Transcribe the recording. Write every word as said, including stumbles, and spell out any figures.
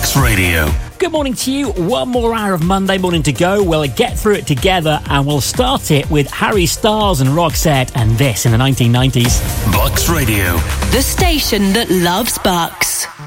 Bucks Radio. Good morning to you. One more hour of Monday morning to go. We'll get through it together and we'll start it with Harry Styles and Roxette and this in the nineteen nineties. Bucks Radio. The station that loves Bucks.